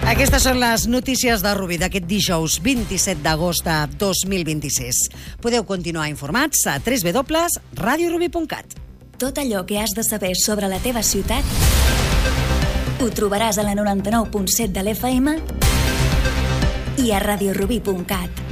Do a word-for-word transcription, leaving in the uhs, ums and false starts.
Aquestes són les notícies de Rubí d'aquest dijous vint-i-set d'agost de dos mil vint-i-sis. Podeu continuar informats a w w w punt radio rubí punt cat. Tot allò que has de saber sobre la teva ciutat ho trobaràs a la noranta-nou punt set de l'F M i a radio rubí punt cat.